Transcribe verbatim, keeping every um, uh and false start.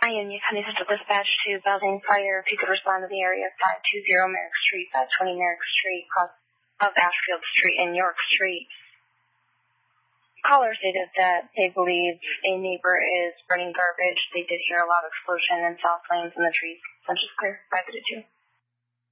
Hi, Union County Central Dispatch to Belzane Fire. If you could respond to the area five two zero Merrick Street, five twenty Merrick Street, across of Ashfield Street and York Street. Caller stated that they believe a neighbor is burning garbage. They did hear a loud explosion and saw flames in the trees. Central Square, five two two.